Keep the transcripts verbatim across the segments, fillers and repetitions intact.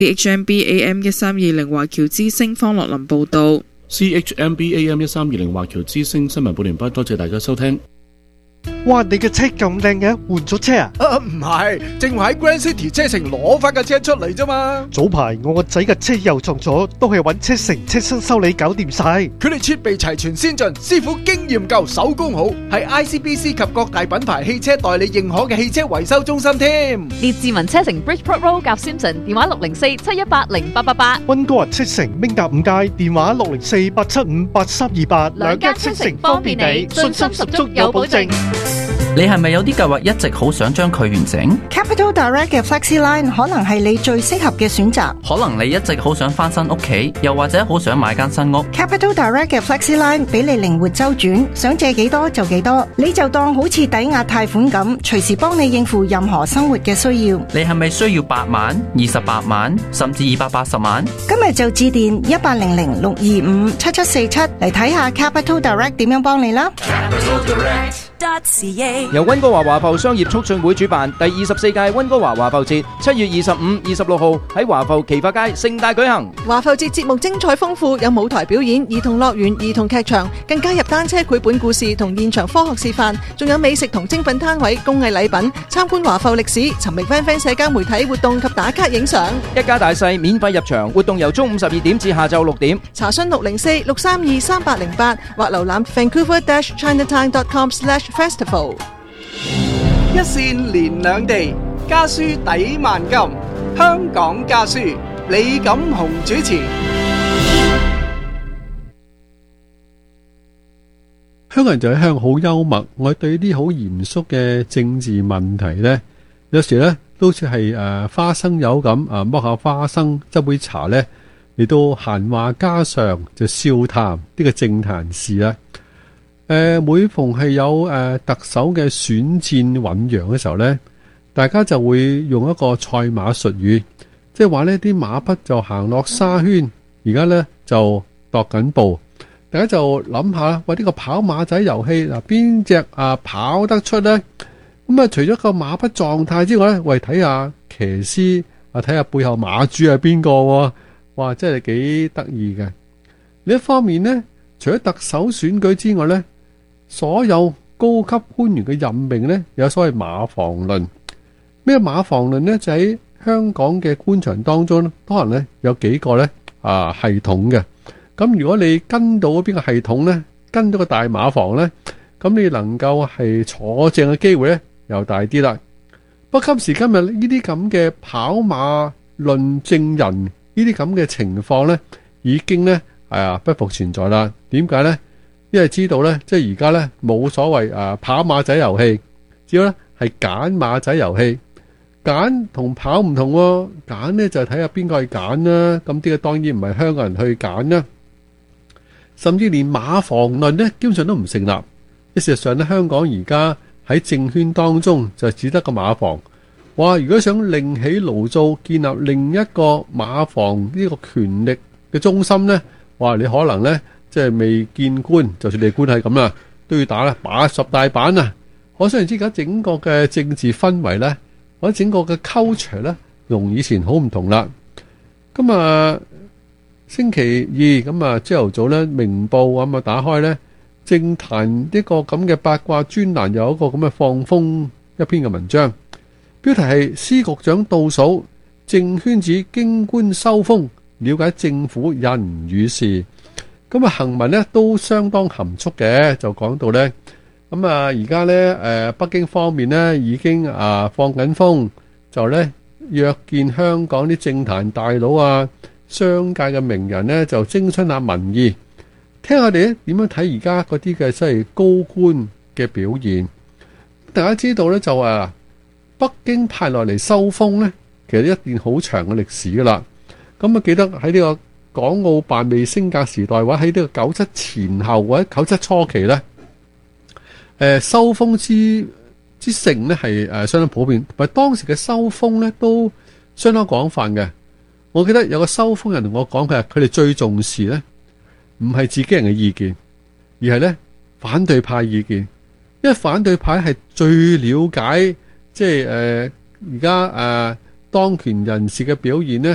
C H M B A M 一三二零華僑之聲方樂林報道。 C H M B A M 一三二零華僑之聲新聞報完畢，多謝大家收聽。 哇！你嘅車咁靚嘅，換咗車啊？ 啊，唔係，正話喺 Grand City 車城攞翻架車出嚟啫嘛。 早排我個仔嘅車又撞咗，都係揾車城車身修理搞掂晒。 佢哋設備齊全先進，師傅經驗夠，手工好，係 I C B C 及各大品牌汽車代理認可嘅汽車維修中心添。 列治文車城 Bridgeport Road 夾 Simpson， 電話六零四七一八零八八八。 溫哥華車城明達五街，電話六零四八七五八三二八。 兩間車城方便你，信心十足有保證。 你係咪有啲計劃一直好想將佢完成？ Capital Direct 嘅 FlexiLine 可能係你最適合嘅選擇。 可能你一直好想翻新屋企，又或者好想買間新屋。 Capital Direct 嘅 FlexiLine 俾你靈活周轉，想借幾多就幾多，你就當好似抵押貸款咁，隨時幫你應付任何生活嘅需要。 你係咪需要八萬、二十八萬，甚至二百八十萬？ 今日就致電一八零零六二五七七四七嚟睇下 Capital Direct 點樣幫你啦。 由溫哥華華埠商業促進會主辦第二十四屆溫哥華華埠節，七月二十五、二十六號喺華埠奇發街盛大舉行。 華埠節節目精彩豐富，有舞台表演、兒童樂園、兒童劇場，更加入單車繪本故事同現場科學示範，仲有美食同精品攤位、工藝禮品，參觀華埠歷史，尋覓 friend friend 社交媒體活動及打卡影相。 一家大細免費入場，活動由中午十二點至下晝六點。 查詢六零四六三二三八零八或瀏覽 vancouver dash chinatown dot com slash festival。 一線連兩地，家書抵萬金。香港家書，李錦雄主持。 香港人就喺香港好幽默，我對啲好嚴肅嘅政治問題呢，有時呢都好似係誒花生友咁啊，剝下花生執杯茶呢，嚟到閒話家常就笑談呢個政壇事啦。誒、呃，每逢係有誒、呃、特首嘅選戰醞釀嘅時候呢，大家就會用一個賽馬術語，即係話呢啲馬匹就行落沙圈，而家呢就度緊步，大家就諗下，喂，呢個跑馬仔遊戲嗱，邊隻啊跑得出呢？咁啊，除咗個馬匹狀態之外呢，喂，睇下騎師啊，睇下背後馬主係邊個，哇，真係幾得意嘅。另一方面呢，除咗特首選舉之外呢，所有高級官員嘅任命呢，有所謂馬房論。咩馬房論呢？就喺香港嘅官場當中，可能呢有幾個呢啊系統嘅。咁如果你跟到邊個系統呢，跟到個大馬房呢，咁你能夠係坐正嘅機會呢又大啲啦。不過今時今日呢啲咁嘅跑馬論證人呢啲咁嘅情況呢，已經呢係啊不復存在啦。點解呢？因為知道咧，即係而家咧冇所謂誒跑馬仔遊戲，只要咧係揀馬仔遊戲，揀同跑唔同喎。揀咧就係睇下邊個去揀啦。咁呢個當然唔係香港人去揀啦，甚至連馬房論咧基本上都唔成立。事實上咧，香港而家喺政圈當中就只得個馬房。哇！如果想另起爐灶，建立另一個馬房呢個權力嘅中心咧，哇！你可能咧〜即係未見官，就算你官係咁啦，都要打啦，八十大板啊！可想而知，而家整個嘅政治氛圍咧，或者整個嘅 culture 咧，同以前好唔同啦。咁啊，星期二咁啊，朝頭早咧，明報咁啊，打開咧，政壇一個咁嘅八卦專欄，有一個咁嘅放風一篇嘅文章，標題係司局長倒數，政圈子京官收風，了解政府人與事。咁啊，行文咧都相當含蓄嘅，就講到咧，咁啊，而家咧誒北京方面咧已經啊放緊風，就咧約見香港啲政壇大佬啊、商界嘅名人咧，就徵詢下民意，聽下哋點樣睇而家嗰啲嘅即係高官嘅表現。大家知道咧就啊，北京派落嚟收風咧，其實一段好長嘅歷史噶啦。咁啊，記得喺呢個港澳辦未升格時代，或者喺呢個九七前後或者九七初期咧，誒收風之之盛咧係誒相當普遍，但係當時嘅收風咧都相當廣泛嘅。我記得有個收風人同我講，佢話佢哋最重視咧，唔係自己人嘅意見，而係咧反對派意見，因為反對派係最了解即係誒而家誒當權人士嘅表現咧。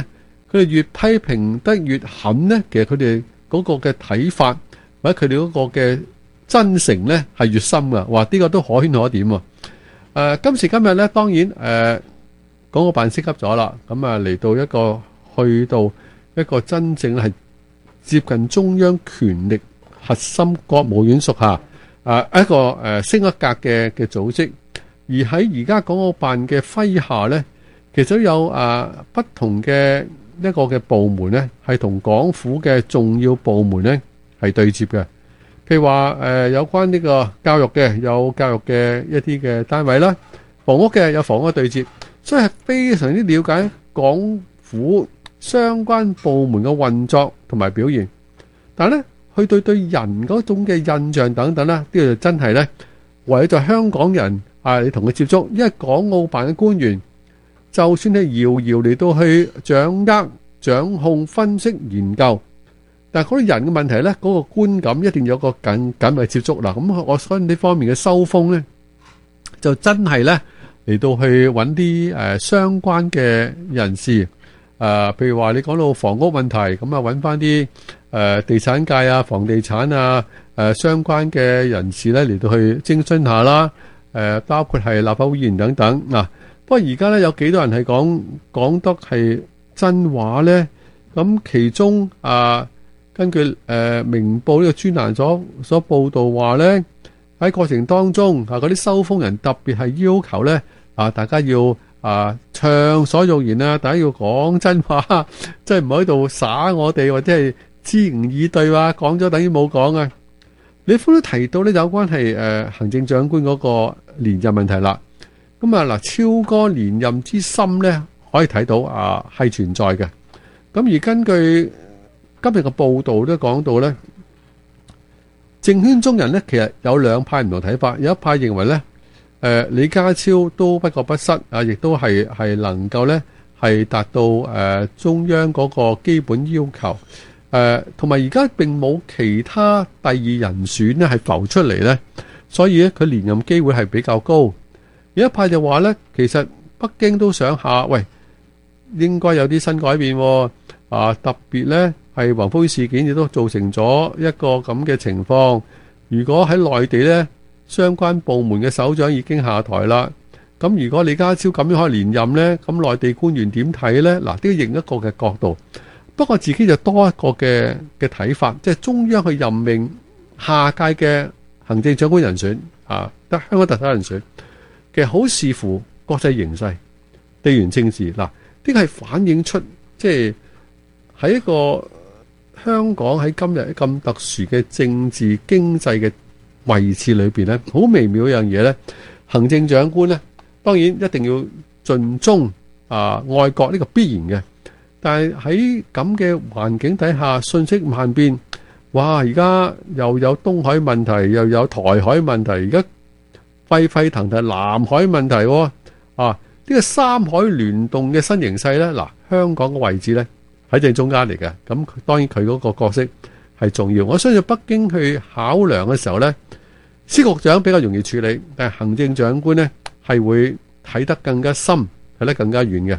佢哋越批評得越狠呢，其實佢哋嗰個嘅睇法或者佢哋嗰個嘅真誠呢係越深噶。哇！呢個都可圈可點喎。誒，今時今日呢，當然誒，港澳辦升級咗啦，咁啊嚟到一個去到一個真正係接近中央權力核心國務院屬下啊一個誒升一格嘅嘅組織。而喺而家港澳辦嘅麾下呢，其實都有誒不同嘅一個嘅部門呢，係同港府嘅重要部門呢係對接嘅。譬如話誒有關呢個教育嘅，有教育嘅一啲嘅單位啦；房屋嘅有房屋嘅對接，所以係非常之了解港府相關部門嘅運作同埋表現。但係咧，去對對人嗰種嘅印象等等啦，呢個就真係咧，為咗香港人啊，你同佢接觸，因為港澳辦嘅官員，就算係遙遙嚟到去掌握、掌控、分析、研究。但係嗰啲人嘅問題咧，嗰個觀感一定有個緊緊密接觸啦。咁我所以呢方面嘅收風咧，就真係咧嚟到去揾啲誒相關嘅人士，誒譬如話你講到房屋問題，咁啊揾翻啲誒地產界啊、房地產啊誒相關嘅人士咧嚟到去徵詢下啦。誒包括係立法會議員等等嗱。不過而家咧有幾多人係講講得係真話咧？咁其中啊。根據誒、呃、明報呢個專欄所所報道話咧，喺過程當中啊，嗰啲收風人特別係要求咧啊，大家要啊暢所欲言啊，大家要講真話，即係唔好喺度耍我哋或者係支吾以對話，講咗等於冇講啊。李夫都提到咧有關係誒、呃、行政長官嗰個連任問題啦。咁啊嗱，超過連任之心咧，可以睇到啊係存在嘅。咁而根據今日嘅報道都講到咧，政圈中人咧其實有兩派唔同睇法，有一派認為咧，誒李家超都不過不失啊，亦都係係能夠咧係達到誒中央嗰個基本要求，誒同埋而家並冇其他第二人選咧係浮出嚟咧，所以咧佢連任機會係比較高。有一派就話咧，其實北京都想下，喂，應該有啲新改變喎，啊特別咧。係宏福事件亦都造成咗一個咁嘅情況。如果喺內地呢，相關部門嘅首長已經下台啦。咁如果李家超咁樣可以連任呢，咁內地官員點睇呢？嗱，都要認一個嘅角度。不過自己就多一個嘅嘅睇法，即係中央去任命下屆嘅行政長官人選啊，得香港特首人選，其實好視乎國際形勢、地緣政治。嗱，呢個係反映出即係喺一個香港喺今日咁特殊嘅政治經濟嘅位置裏邊咧，好微妙一樣嘢咧。行政長官咧，當然一定要盡忠啊愛國，呢個必然嘅。但係喺咁嘅環境底下，信息萬變，哇！而家又有東海問題，又有台海問題，而家沸沸騰騰南海問題喎啊！呢個三海聯動嘅新形勢咧，嗱，香港嘅位置咧，喺正中間嚟嘅，咁當然佢嗰個角色係重要。我相信北京去考量嘅時候呢，司局長比較容易處理，但係行政長官呢係會睇得更加深，睇得更加遠嘅。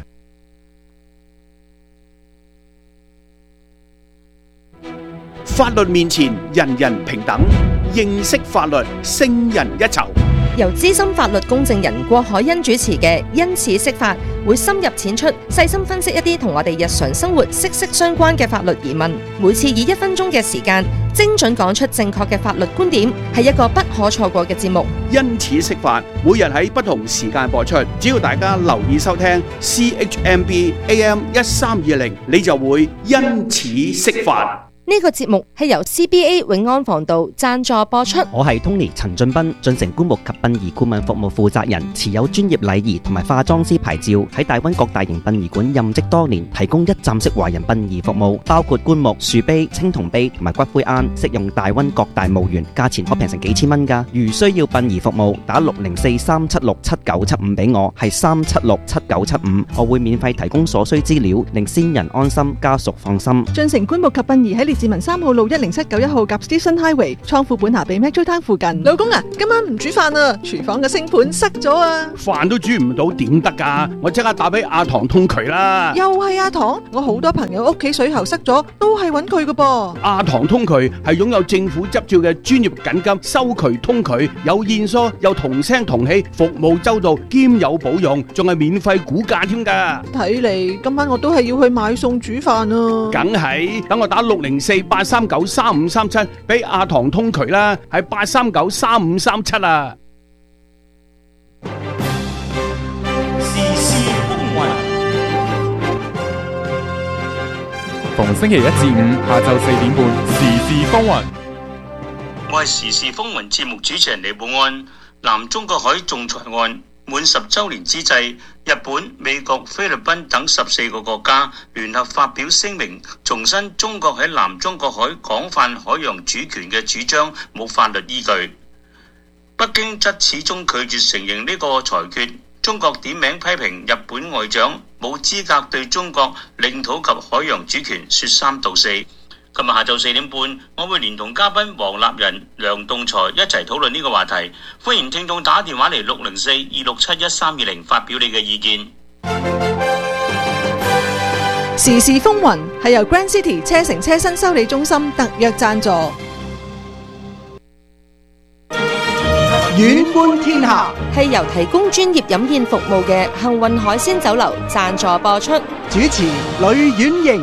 法律面前人人平等，認識法律勝人一籌。 由資深法律公證人郭海欣主持嘅《因此釋法》，會深入淺出，細心分析一啲同我哋日常生活息息相關嘅法律疑問。每次以一分鐘嘅時間，精準講出正確嘅法律觀點，係一個不可錯過嘅節目。 因此釋法，每日喺不同時間播出，只要大家留意收聽 C H M B A M 一三二零，你就會因此釋法。 呢個節目係由 C B A 永安防盜贊助播出。 我係 Tony 陳俊斌，進城棺木及殯儀顧問服務負責人，持有專業禮儀同埋化妝師牌照，喺大灣各大型殯儀館任職多年，提供一站式華人殯儀服務，包括棺木、樹碑、青銅碑同埋骨灰龕，適用大灣各大墓園，價錢可平成幾千蚊㗎。如需要殯儀服務，打六零四三七六七九七五俾我，係三七六七九七五，我會免費提供所需資料，令先人安心，家屬放心。 進城棺木及殯儀喺列志文三號路一零七九一號夾 Station Highway 倉庫本下比 Metro Town 附近。老公啊，今晚唔煮飯啊，廚房嘅星盤塞咗啊！ 飯都煮唔到點得㗎？我即刻打俾阿唐通渠啦！ 又係阿唐，我好多朋友屋企水喉塞咗，都係揾佢㗎噃。 阿唐通渠係擁有政府執照嘅專業緊急收渠通渠，有現疏又同聲同氣，服務周到兼有保用，仲係免費估價添㗎。 睇嚟今晚我都係要去買餸煮飯啊！ 梗係，等我打六零四八三九三五三七俾阿唐通渠啦，係八三九三五三七啊！ 時事風雲， 逢星期一至五下晝四點半，時事風雲。 我係時事風雲節目主持人李寶安。南中國海仲裁案滿十週年之際，日本、美國、菲律賓等十四個國家聯合發表聲明，重申中國喺南中國海廣泛海洋主權嘅主張冇法律依據。北京則始終拒絕承認呢個裁決。中國點名批評日本外長冇資格對中國領土及海洋主權說三道四。今日下晝四點半，我會連同嘉賓黃立仁、梁棟才一齊討論呢個話題。歡迎聽眾打電話嚟六零四二六七一三二零發表你嘅意見。 時事風雲係由 Grand City 車城車身修理中心特約贊助。 遠觀天下係由提供專業飲宴服務嘅幸運海鮮酒樓贊助播出。 主持呂婉瑩。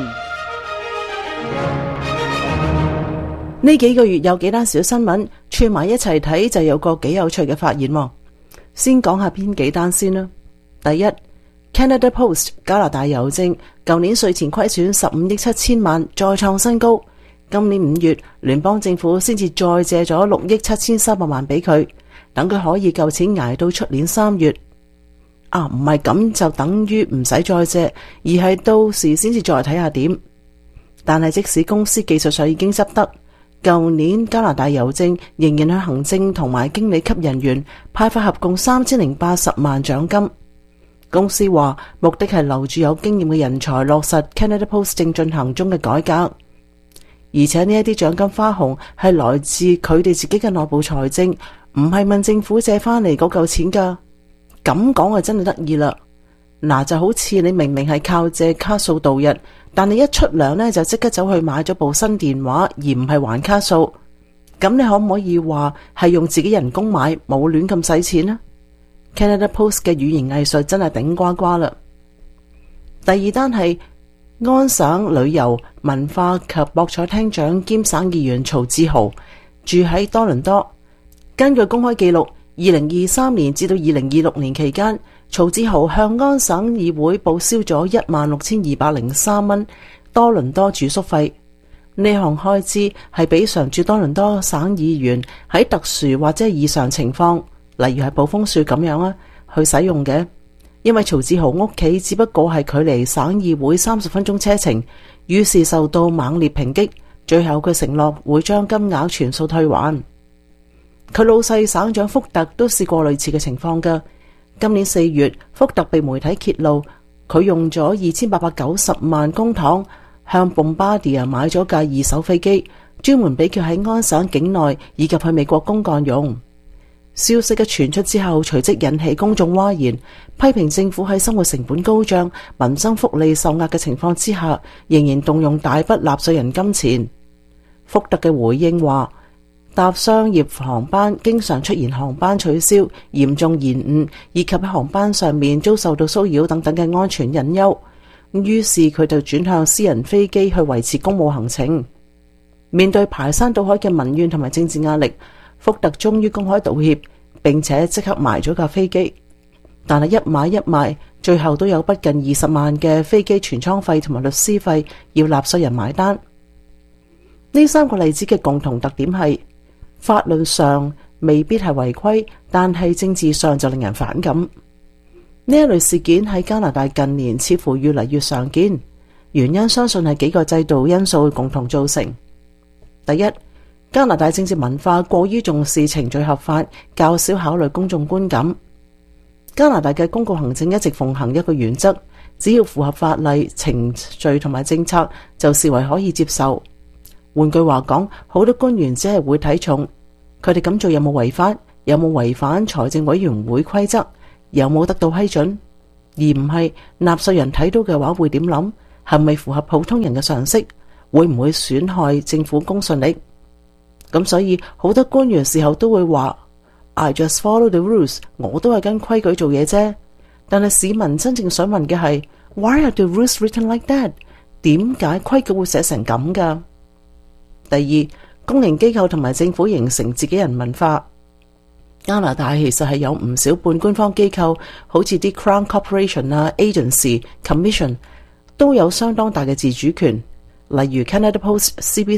呢幾個月有幾單小新聞串埋一齊睇，就有個幾有趣嘅發現。先講下邊幾單先啦。第一， Canada Post 加拿大郵政舊年稅前虧損十五億七千萬，再創新高。今年五月，聯邦政府先至再借咗六億七千三百萬俾佢，等佢可以夠錢捱到出年三月。啊，唔係咁就等於唔使再借，而係到時先至再睇下點。但係即使公司技術上已經執得，舊年加拿大郵政仍然向行政同埋經理級人員派發合共三千零八十萬獎金。公司話目的係留住有經驗嘅人才，落實 Canada Post 正進行中嘅改革。而且呢一啲獎金花紅係來自佢哋自己嘅內部財政，唔係問政府借翻嚟嗰嚿錢噶。咁講啊，真係得意啦！嗱，就好似你明明係靠借卡數度日，但你一出糧呢，就即刻走去買咗部新電話，而唔係還卡數。咁你可唔可以話係用自己人工買，冇亂咁使錢呢？ Canada Post 嘅語言藝術真係頂呱呱啦！第二單係安省旅遊文化及博彩廳長兼省議員曹志豪住喺多倫多。根據公開記錄，二零二三年至到二零二六年期間，曹志豪向安省議會報銷咗一萬六千二百零三蚊多倫多住宿費。呢項開支係俾常駐多倫多省議員喺特殊或者異常情況，例如係暴風雪咁樣啊，去使用嘅。因為曹志豪屋企只不過係距離省議會三十分鐘車程，於是受到猛烈抨擊。最後佢承諾會將金額全數退還。佢老細省長福特都試過類似嘅情況㗎。今年四月，福特被媒體揭露，佢用咗二千八百九十萬公帑向 Bombardier 買咗架二手飛機，專門俾佢喺安省境內以及去美國公幹用。消息嘅傳出之後，隨即引起公眾譁然，批評政府喺生活成本高漲、民生福利受壓嘅情況之下，仍然動用大筆納稅人金錢。福特嘅回應話，搭商業航班經常出現航班取消、嚴重延誤，以及喺航班上面遭受到騷擾等等嘅安全隱憂。於是佢就轉向私人飛機去維持公務行程。面對排山倒海嘅民怨同埋政治壓力，福特終於公開道歉，並且即刻賣咗架飛機。但係一買一賣，最後都有不近二十萬嘅飛機全艙費同埋律師費要納稅人買單。呢三個例子嘅共同特點係，法律上未必係違規，但係政治上就令人反感。呢一類事件喺加拿大近年似乎越嚟越常見，原因相信係幾個制度因素共同造成。第一，加拿大政治文化過於重視程序合法，較少考慮公眾觀感。加拿大嘅公共行政一直奉行一個原則，只要符合法例、程序同埋政策，就視為可以接受。 換句話講，好多官員只係會睇重佢哋咁做有冇違法，有冇違反財政委員會規則，有冇得到批准，而唔係納稅人睇到嘅話會點諗，係咪符合普通人嘅常識，會唔會損害政府公信力。咁所以好多官員事後都會話 I just follow the rules， 我都係跟規矩做嘢啫。但係市民真正想問嘅係 Why are the rules written like that？ 點解規矩會寫成咁噶？第二，公營機構同埋政府形成自己人文化。加拿大其實係有唔少半官方機構，好似啲 Crown Corporation 啊、Agency、Commission 都有相當大嘅自主權，例如 Canada Post、C B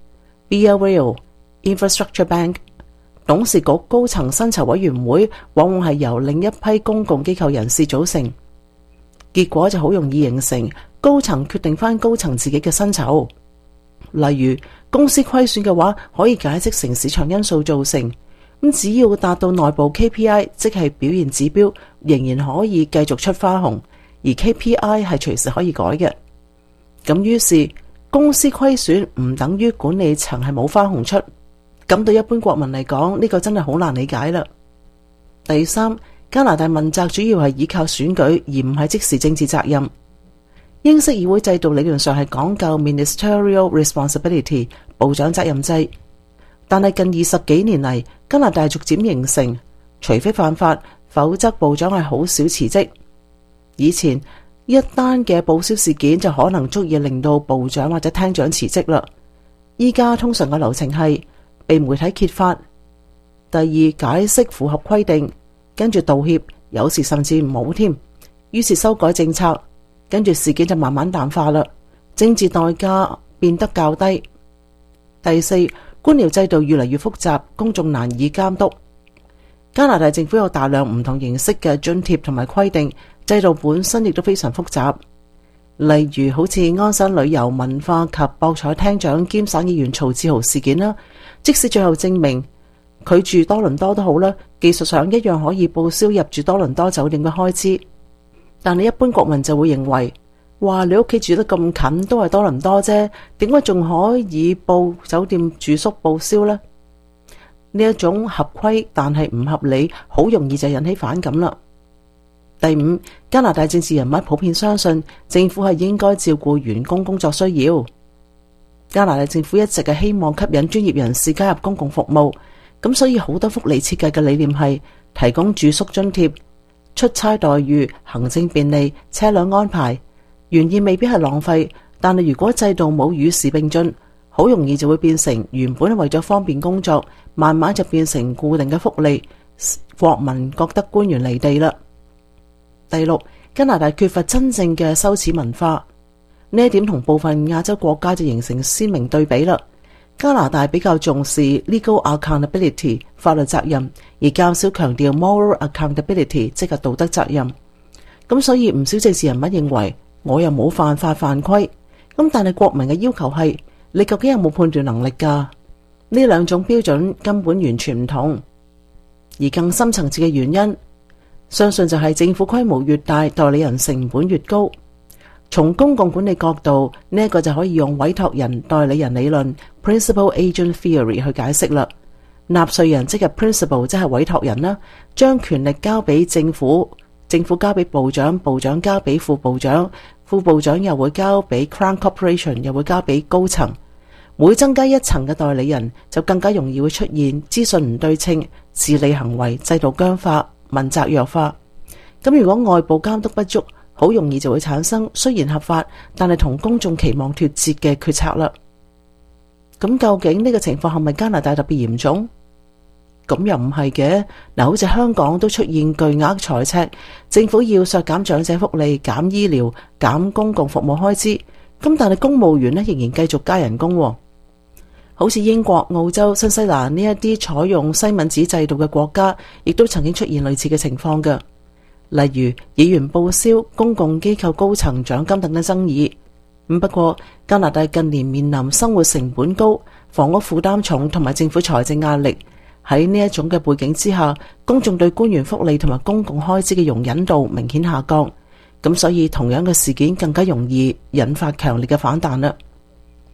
C、B L Rail、Infrastructure Bank。董事局高層薪酬委員會往往係由另一批公共機構人士組成，結果就好容易形成高層決定翻高層自己嘅薪酬。例如公司虧損嘅話，可以解釋成市場因素造成，咁只要達到內部 K P I， 即係表現指標，仍然可以繼續出花紅，而 K P I 係隨時可以改嘅。咁於是公司虧損唔等於管理層係冇花紅出。咁對一般國民嚟講，呢個真係好難理解啦。第三，加拿大問責主要係依靠選舉，而唔係即時政治責任。英式議會制度理論上係講究 ministerial responsibility 部長責任制，但係近二十幾年嚟，加拿大逐漸形成，除非犯法，否則部長係好少辭職。以前一單嘅報銷事件就可能足以令到部長或者廳長辭職啦。依家通常嘅流程係被媒體揭發，第二解釋符合規定，跟住道歉，有時甚至冇添，於是修改政策，跟住事件就慢慢淡化啦，政治代價變得較低。第四，官僚制度越嚟越複雜，公眾難以監督。加拿大政府有大量唔同形式嘅津貼同埋規定，制度本身亦都非常複雜。例如好似安省旅遊文化及博彩廳長兼省議員曹志豪事件啦，即使最後證明佢住多倫多都好啦，技術上一樣可以報銷入住多倫多酒店嘅開支，但係一般國民就會認為，哇，你屋企住得咁近都係多倫多啫，點解仲可以報酒店住宿報銷呢？呢一種合規但係唔合理，好容易就引起反感啦。第五，加拿大政治人物普遍相信政府係應該照顧員工工作需要。加拿大政府一直係希望吸引專業人士加入公共服務，咁所以好多福利設計嘅理念係提供住宿津貼、出差待遇、行政便利、車輛安排。原意未必係浪費，但係如果制度冇與時並進，好容易就會變成原本為咗方便工作，慢慢就變成固定嘅福利，國民覺得官員離地啦。第六，加拿大缺乏真正嘅羞恥文化，呢一點同部分亞洲國家就形成鮮明對比啦。加拿大比較重視 legal accountability 法律責任，而較少強調 moral accountability 即係道德責任。咁所以唔少政治人物認為，我又冇犯法犯規，咁但係國民嘅要求係，你究竟有冇判斷能力㗎？呢兩種標準根本完全唔同，而更深層次嘅原因，相信就係政府規模越大，代理人成本越高。從公共管理角度，呢、這、一個就可以用委託人代理人理論 （Principal Agent Theory） 去解釋啦。納稅人即係 Principal， 即係委託人啦，將權力交俾政府，政府交俾部長，部長交俾副部長，副部長又會交俾 Crown Corporation， 又會交俾高層。每增加一層嘅代理人，就更加容易會出現資訊唔對稱、治理行為制度僵化、問責弱化。咁如果外部監督不足，好容易就會產生雖然合法，但係同公眾期望脫節嘅決策啦。咁究竟呢個情況係咪加拿大特別嚴重？咁又唔係嘅。嗱，好似香港都出現巨額財赤，政府要削減長者福利、減醫療、減公共服務開支，咁但係公務員呢仍然繼續加人工。好似英國、澳洲、新西蘭呢一啲採用西敏寺制度嘅國家，亦都曾經出現類似嘅情況嘅。例如議員報銷、公共機構高層獎金等嘅爭議。咁不過加拿大近年面臨生活成本高、房屋負擔重同埋政府財政壓力，喺呢一種嘅背景之下，公眾對官員福利同埋公共開支嘅容忍度明顯下降。咁所以同樣嘅事件更加容易引發強烈嘅反彈啦。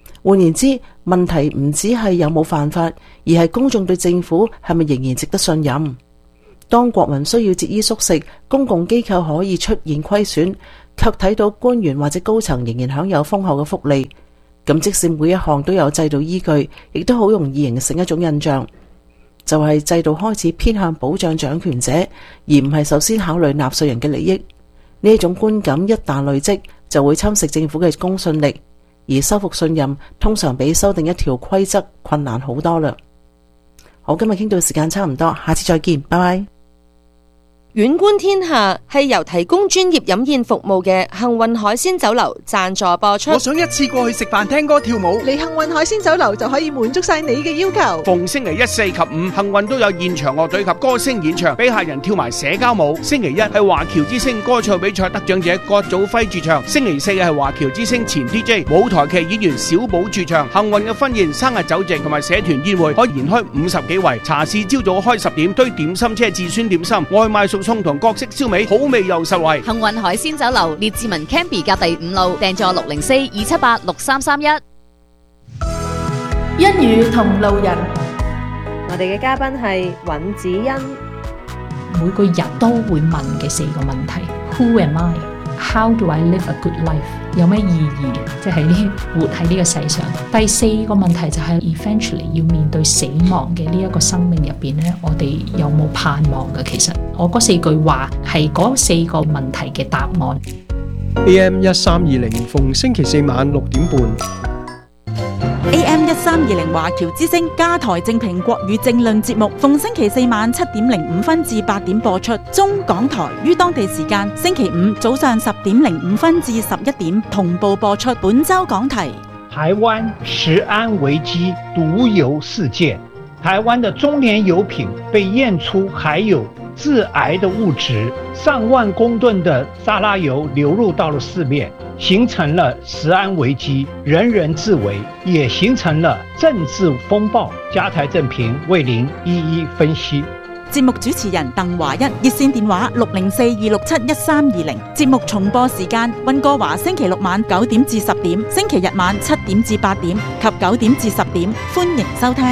換言之，問題唔只係有冇犯法，而係公眾對政府係咪仍然值得信任。當國民需要節衣縮食，公共機構可以出現虧損，卻睇到官員或者高層仍然享有豐厚嘅福利，咁即使每一項都有制度依據，亦都好容易形成一種印象，就係制度開始偏向保障掌權者，而唔係首先考慮納稅人嘅利益。呢一種觀感一旦累積，就會侵蝕政府嘅公信力，而修復信任通常比修訂一條規則困難好多啦。好，今日傾到時間差唔多，下次再見，拜拜。 遠觀天下係由提供專業飲宴服務嘅幸運海鮮酒樓贊助播出。 我想一次過去食飯、聽歌、跳舞， 嚟幸運海鮮酒樓就可以滿足晒你嘅要求。 逢星期一、四及五，幸運都有現場樂隊及歌星演唱，俾客人跳埋社交舞。星期一係華僑之星歌唱比賽得獎者郭祖輝駐唱，星期四係華僑之星前 D J 舞台劇演員小寶駐唱。幸運嘅婚宴、生日酒席同埋社團宴會可延開五十幾圍。茶市朝早開十點，堆點心車至酸點心，外賣熟餸同各式燒味，好味又實惠。 幸運海鮮酒樓列治文 Campy 隔第五路，訂座六零四二七八六三三一。 一語同路人， 我哋嘅嘉賓係尹子欣。 每個人都會問嘅四個問題 ：Who am I? How do I live a good life? 有咩意義？即係呢活喺呢個世上。第四個問題就係 eventually 要面對死亡嘅呢一個生命入邊呢，我哋有冇盼望嘅？其實我嗰四句話係嗰四個問題嘅答案。 A M 一三二零逢星期四晚六點半。 A M 一三二零華僑之聲加台正評國語政論節目，逢星期四晚七點零五分至八點播出。中港台於當地時間星期五早上十點零五分至十一點同步播出。本周講題： 台灣食安危機獨有事件。台灣的中聯油品被驗出含有致癌的物質，上萬公噸的沙拉油流入到了市面，形成了食安危機，人人自危，也形成了政治風暴。加台正評為您一一分析。 節目主持人鄧華一，熱線電話六零四二六七一三二零。節目重播時間：溫哥華星期六晚九點至十點，星期日晚七點至八點及九點至十點。歡迎收聽。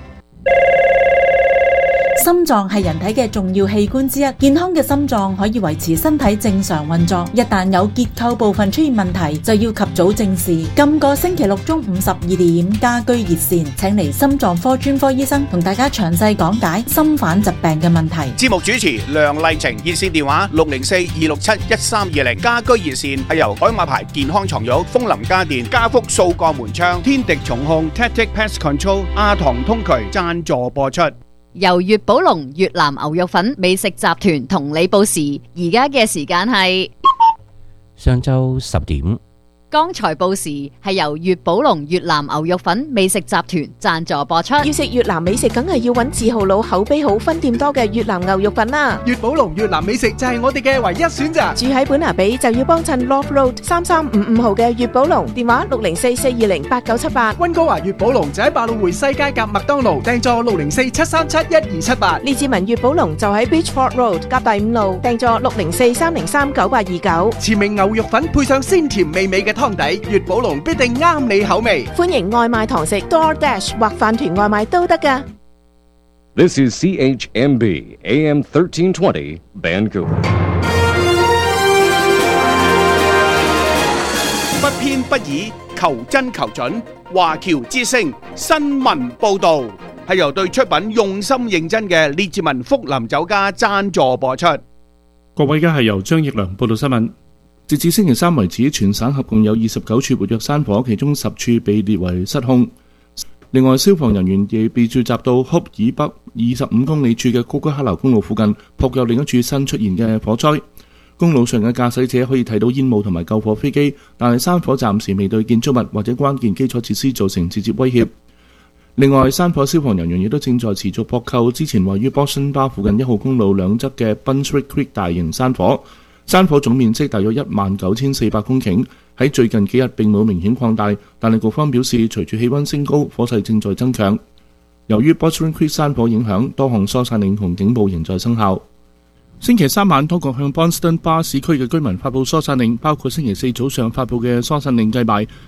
心臟係人體嘅重要器官之一，健康嘅心臟可以維持身體正常運作。一旦有結構部分出現問題，就要及早正視。今個星期六中午十二點，家居熱線請嚟心臟科專科醫生同大家詳細講解心瓣疾病嘅問題。 節目主持梁麗晴，熱線電話六零四二六七一三二零。家居熱線係由海馬牌健康床褥、楓林家電、家福數個門窗、天敵重控、Tactic Pest Control、亞堂通渠贊助播出。 由粵寶龍越南牛肉粉美食集團同你報時，而家嘅時間係上晝十點。 剛才報時係由粵寶龍越南牛肉粉美食集團贊助播出。 要食越南美食，梗係要揾字號佬、口碑好、分店多嘅越南牛肉粉啦。 粵寶龍越南美食就係我哋嘅唯一選擇。 住喺本拿比就要幫襯 Love Road 三三五五號嘅粵寶龍，電話六零四四二零八九七八。 溫哥華粵寶龍就喺百老匯西街夾麥當勞，訂座六零四七三七一二七八。 列治文粵寶龍就喺 Beachford Road 夾第五路，訂座六零四三零三九八二九。 前名牛肉粉配上鮮甜美味嘅湯底，粵寶龍必定啱你口味。 歡迎外賣堂食 DoorDash 或飯團外賣都得㗎。 This is C H M B A M thirteen twenty Vancouver。 不偏不倚，求真求準。華僑之聲新聞報導係由對出品用心認真嘅列治文福林酒家贊助播出。 各位，而家係由張奕良報道新聞。截至星期三為止，全省合共有二十九處活躍山火，其中十處被列為失控。另外，消防人員亦被召集到哭以北二十五公里處嘅高吉克流公路附近，撲救另一處新出現嘅火災。公路上嘅駕駛者可以睇到煙霧同埋救火飛機，但係山火暫時未對建築物或者關鍵基礎設施造成直接威脅。另外，山火消防人員亦都正在持續撲救之前位於 Boston Bar 附近一號公路兩側嘅 Brunswick Creek 大型山火。山火總面積大約一萬九千四百公頃，喺最近幾日並冇明顯擴大，但係局方表示，隨住氣溫升高，火勢正在增強。由於 Boston Creek 山火影響，多項疏散令同警報仍在生效。星期三晚，當局向 Boston Bar 市區嘅居民發布疏散令，包括星期四早上發布嘅疏散令計埋。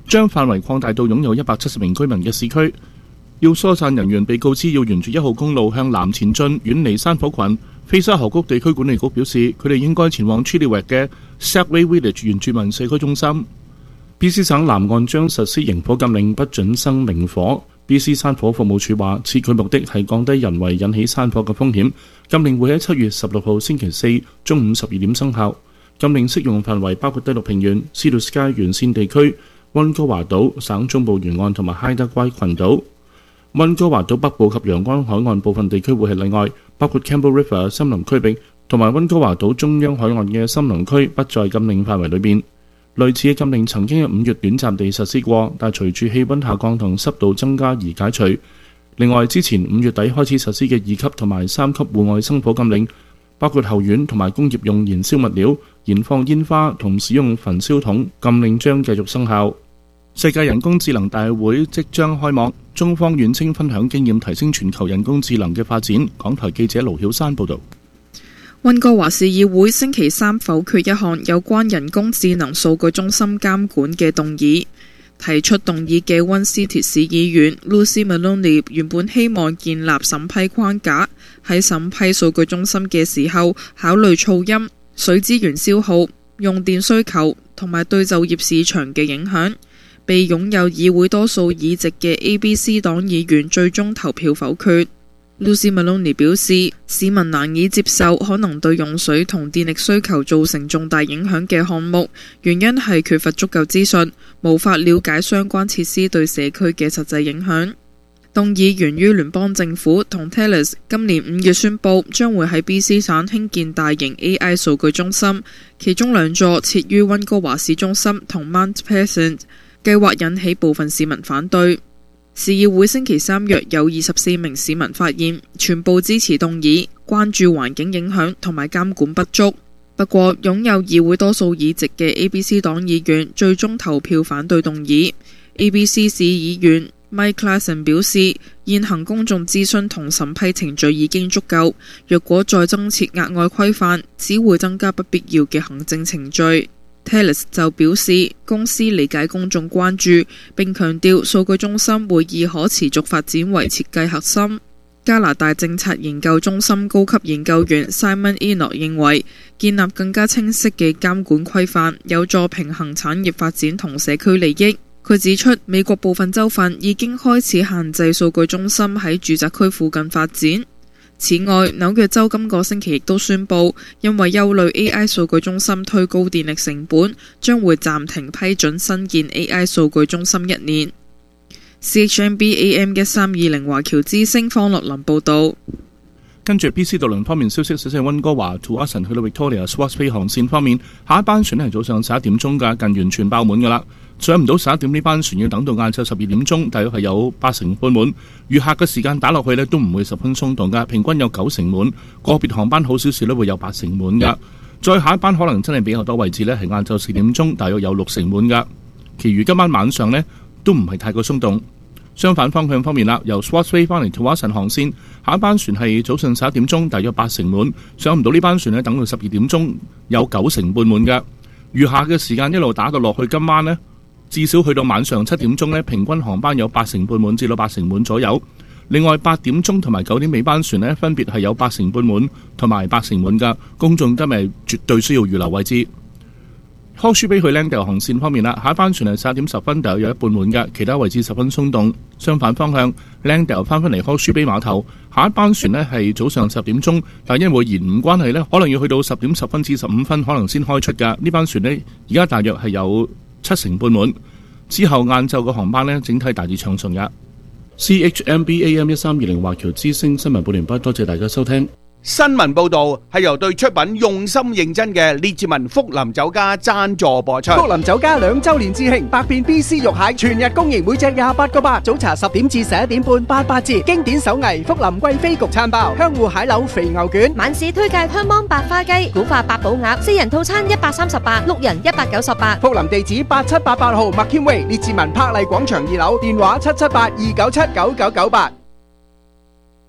將範圍擴大到擁有一百七十名居民嘅市區。要疏散人員被告知要沿住一號公路向南前進，遠離山火群。菲沙河谷地區管理局表示，佢哋應該前往 Chilliwack 嘅 Stepway Village 原住民社區中心。B C 省南岸將實施營火禁令，不准生明火。B C 山火服務處話，此舉目的係降低人為引起山火嘅風險。禁令會喺七月十六號星期四中午十二點生效。禁令適用範圍包括低陸平原、斯圖斯街沿線地區、溫哥華島、省中部沿岸同埋海德乖群島。溫哥華島北部及陽光海岸部分地區會係例外，包括 Campbell River 森林區域同埋溫哥華島中央海岸嘅森林區不在禁令範圍裏邊。類似嘅禁令曾經喺五月短暫地實施過，但隨住氣溫下降同濕度增加而解除。另外，之前五月底開始實施嘅二級同埋三級戶外生火禁令，包括後院同埋工業用燃燒物料、燃放煙花同使用焚燒筒，禁令將繼續生效。世界人工智能大會即將開幕，中方遠征分享經驗，提升全球人工智能嘅發展。港台記者盧曉山報導。 溫哥華市議會星期三否決一項有關人工智能數據中心監管嘅動議。提出動議嘅溫斯鐵市議員 Lucy Maloney 原本希望建立審批框架，喺審批數據中心嘅時候考慮噪音、水資源消耗、用電需求同埋對就業市場嘅影響。被擁有議會多數議席嘅 A B C 黨議員最終投票否決。Lucy Maloney 表示，市民難以接受可能對用水同電力需求造成重大影響嘅項目，原因係缺乏足夠資訊，無法了解相關設施對社區嘅實際影響。動議源於聯邦政府同 Telus 今年五月宣布將會喺 B C 省興建大型 A I 數據中心，其中兩座設於溫哥華市中心同 Mount Pleasant，計劃引起部分市民反對。市議會星期三約有二十四名市民發言，全部支持動議，關注環境影響同埋監管不足。不過，擁有議會多數議席嘅 A B C 黨議員最終投票反對動議。A B C 市議員 Mike Klassen 表示，現行公眾諮詢同審批程序已經足夠，若果再增設額外規範，只會增加不必要嘅行政程序。Telus 就表示，公司理解公眾關注，並強調數據中心會以可持續發展為設計核心。加拿大政策研究中心高級研究員 Simon Enoch 認為，建立更加清晰嘅監管規範，有助平衡產業發展同社區利益。佢指出，美國部分州份已經開始限制數據中心喺住宅區附近發展。此外，紐約州今個星期亦都宣布，因為憂慮 A I 數據中心推高電力成本，將會暫停批准新建 A I 數據中心一年。C H M B A M 一三二零華僑之聲方樂林報導。 跟住 B C 渡輪方面消息，小姐溫哥華 Tsawwassen 去到 Victoria Swartz Bay 航線方面，下一班船係早上十一點鐘㗎，近完全爆滿㗎啦。上唔到十一點呢班船要等到晏晝十二點鐘，大約係有八成半滿。餘客嘅時間打落去呢都唔會十分鬆動㗎，平均有九成滿。個別航班好少少呢會有八成滿㗎。再下一班可能真係比較多位置呢係晏晝四點鐘，大約有六成滿㗎。其餘今晚晚上呢都唔係太過鬆動。相反方向方面啦，由 Swartz Bay 翻嚟 Tsawwassen 航線，下一班船係早上十一點鐘，大約八成滿。上唔到呢班船呢，等到十二點鐘有九成半滿㗎。餘下嘅時間一路打到落去今晚呢，至少去到晚上七點鐘呢，平均航班有八成半滿至到八成滿左右。另外八點鐘同埋九點尾班船呢，分別係有八成半滿同埋八成滿㗎。公眾今日絕對需要預留位置。Horseshoe Bay 去 Langdale 航線方面啦，下一班船係十一點十分，大約有一半滿㗎，其他位置十分鬆動。相反方向 Langdale 翻返嚟 Horseshoe Bay 碼頭，下一班船呢係早上十點鐘，但因為延誤關係呢，可能要去到十點十分至十五分，可能先開出㗎。呢班船呢，而家大約係有七成半滿。之後晏晝嘅航班呢，整體大致暢順㗎。C H M B A M 一三二零華僑之聲新聞報完畢，多謝大家收聽。 新聞報道係由對出品用心認真嘅列治文福林酒家贊助播出。 福林酒家兩周年致慶，百變 B C 肉蟹全日供應，每隻廿八個八。早茶十點至十一點半，八八折。經典手藝福林貴妃焗餐包、香芋蟹柳肥牛卷。 晚市推介香芒白花雞、古法八寶鴨，四人套餐一百三十八，六人一百九十八。 福林地址八七八八號麥謙威列治文柏麗廣場二樓，電話七七八二九七九九九八。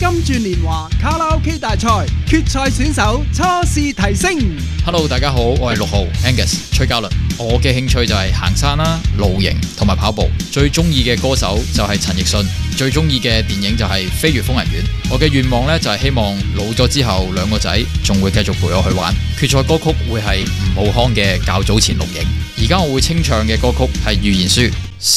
金鑽年華卡拉 OK 大賽決賽選手初試提升。 Hello， 大家好，我係六號 Angus 崔嘉倫。我嘅興趣就係行山啦、露營同埋跑步。最中意嘅歌手就係陳奕迅，最中意嘅電影就係《飛越瘋人院》。我嘅願望呢，就係希望老咗之後，兩個仔仲會繼續陪我去玩。決賽歌曲會係吳浩康嘅《較早前錄影》。而家我會清唱嘅歌曲係《預言書》。